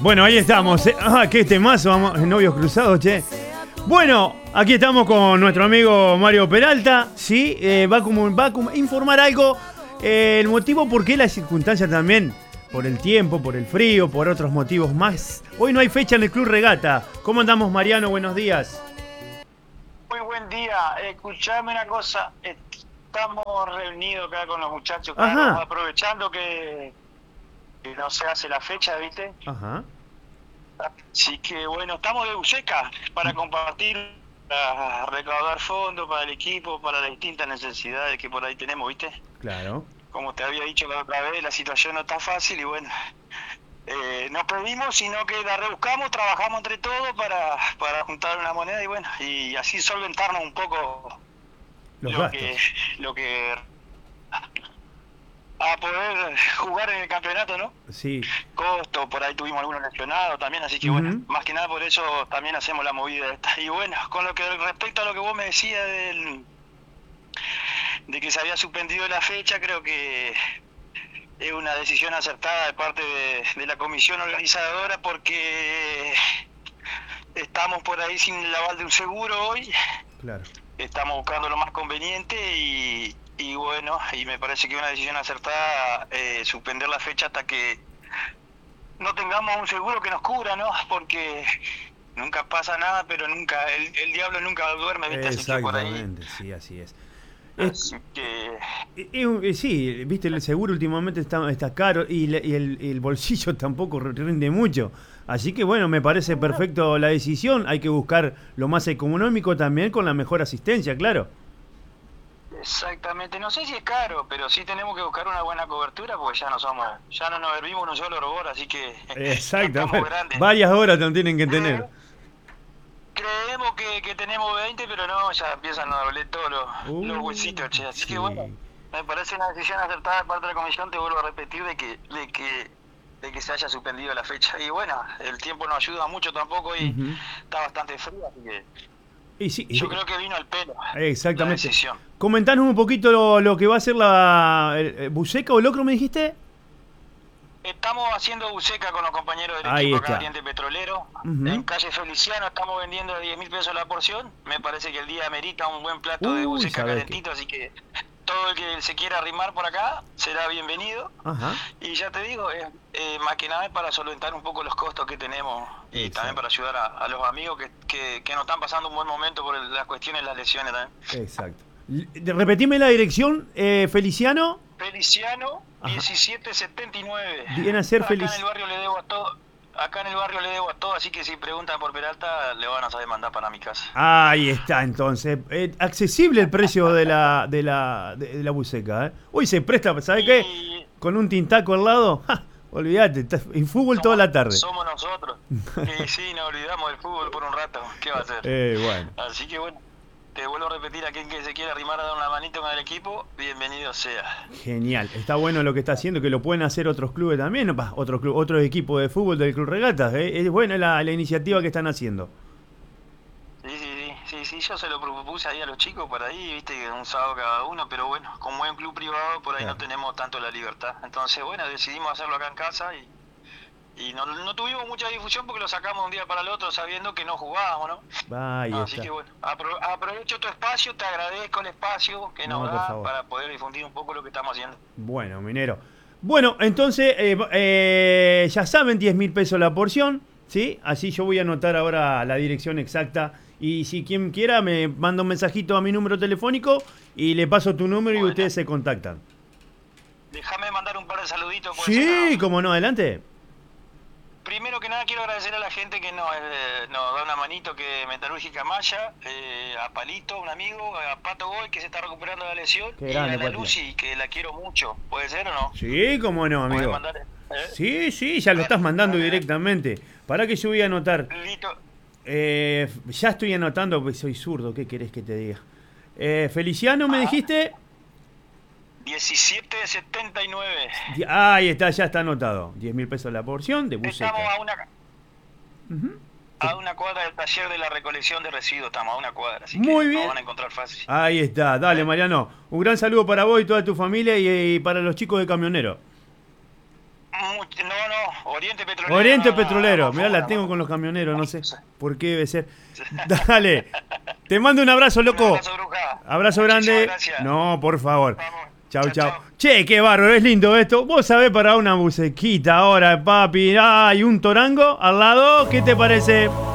Bueno, ahí estamos. Qué temazo, vamos, novios cruzados, che. Bueno, aquí estamos con nuestro amigo Mario Peralta, ¿sí? Va a informar algo, el motivo por qué, la circunstancia también, por el tiempo, por el frío, por otros motivos más. Hoy no hay fecha en el Club Regata. ¿Cómo andamos, Mariano? Buenos días. Muy buen día. Escuchame una cosa. Estamos reunidos acá con los muchachos, claro, aprovechando que no se hace la fecha, ¿viste? Ajá. Así que bueno, estamos de buceca para compartir, para recaudar fondos para el equipo, para las distintas necesidades que por ahí tenemos, ¿viste? Claro. Como te había dicho la otra vez, la situación no está fácil y bueno, no pedimos, sino que la rebuscamos, trabajamos entre todos para juntar una moneda y bueno, y así solventarnos un poco lo que a poder jugar en el campeonato, ¿no? Sí. Costo, por ahí tuvimos algunos lesionados también, así que bueno, más que nada por eso también hacemos la movida esta. Y bueno, con lo que respecto a lo que vos me decías de que se había suspendido la fecha, creo que es una decisión acertada de parte de la comisión organizadora, porque estamos por ahí sin el aval de un seguro hoy. Claro. Estamos buscando lo más conveniente y bueno, y me parece que es una decisión acertada suspender la fecha hasta que no tengamos un seguro que nos cubra, ¿no? Porque nunca pasa nada, pero nunca el diablo nunca duerme, ¿viste? Exactamente, así que por ahí, sí, así es. Así que... Sí, viste, el seguro últimamente está caro y el bolsillo tampoco rinde mucho. Así que bueno, me parece perfecto la decisión. Hay que buscar lo más económico también con la mejor asistencia, claro. Exactamente, no sé si es caro, pero sí tenemos que buscar una buena cobertura porque ya no nos hervimos un solo hervor, así que exactamente. Varias horas tienen que tener. Creemos que tenemos 20, pero no, ya empiezan a doler todos los huesitos, che. Así que bueno, me parece una decisión acertada de parte de la comisión, te vuelvo a repetir, de que se haya suspendido la fecha. Y bueno, el tiempo no ayuda mucho tampoco y está bastante frío, así que yo creo que vino al pelo. Exactamente. La decisión. Comentanos un poquito lo que va a ser la buceca o locro, ¿me dijiste? Estamos haciendo buceca con los compañeros del equipo acá Oriente Petrolero. En calle Feliciano estamos vendiendo a 10.000 pesos la porción. Me parece que el día amerita un buen plato de buceca calentito, así que todo el que se quiera arrimar por acá será bienvenido. Y ya te digo, más que nada es para solventar un poco los costos que tenemos y también para ayudar a los amigos que nos están pasando un buen momento por las cuestiones, las lesiones también. Exacto. Repetime la dirección, Feliciano. Feliciano 1779. Viene a ser feliz. Acá en el barrio le debo a todo, así que si preguntan por Peralta le van a saber mandar para mi casa. Ahí está, entonces. Accesible el precio de la buceca, ¿eh? Uy, se presta, ¿sabes qué? Con un tintaco al lado. Olvídate, en fútbol toda la tarde. Somos nosotros. Sí, nos olvidamos del fútbol por un rato. ¿Qué va a hacer? Bueno. Así que bueno. Te vuelvo a repetir, a quien que se quiera arrimar a dar una manito con el equipo, bienvenido sea. Genial, está bueno lo que está haciendo, que lo pueden hacer otros clubes también, otros equipos de fútbol del Club Regatas, es buena la iniciativa que están haciendo. Sí, yo se lo propuse ahí a los chicos por ahí, viste, que un sábado cada uno, pero bueno, como es un club privado, por ahí no tenemos tanto la libertad. Entonces, bueno, decidimos hacerlo acá en casa y no tuvimos mucha difusión porque lo sacamos de un día para el otro sabiendo que no jugábamos, ¿no? Así que bueno, aprovecho tu espacio, te agradezco el espacio que nos da para poder difundir un poco lo que estamos haciendo. Bueno, minero. Bueno, entonces, ya saben, 10.000 pesos la porción, ¿sí? Así yo voy a anotar ahora la dirección exacta y si quien quiera me manda un mensajito a mi número telefónico y le paso tu número y ustedes se contactan. Déjame mandar un par de saluditos. Sí, cómo no, adelante. Primero que nada quiero agradecer a la gente que nos da una manito, que Metalúrgica Maya, a Palito, un amigo, a Pato Goy, que se está recuperando de la lesión, y a Ana Lucy, que la quiero mucho. ¿Puede ser o no? Sí, cómo no, amigo. Mandar, Sí, ya lo estás mandando directamente. Para que yo voy a anotar. Listo. Ya estoy anotando, porque soy zurdo, ¿qué querés que te diga? Feliciano, ¿me dijiste? 1779. Ahí está, ya está anotado. 10.000 pesos la porción de buceca. Estamos a una cuadra del taller de la recolección de residuos, estamos a una cuadra, así muy que bien. Nos van a encontrar fácil. Ahí está, dale Mariano. Un gran saludo para vos y toda tu familia y para los chicos de Camionero. No, Oriente Petrolero. Oriente Petrolero. Mirá, la tengo con los camioneros, no sé por qué debe ser. Dale. Te mando un abrazo, loco. Un abrazo, Bruja. Abrazo grande. Gracias. No, por favor. Vamos. Chau, chau. Che, qué bárbaro, es lindo esto. Vos sabés para una musiquita ahora, papi. Hay un torango al lado. ¿Qué te parece?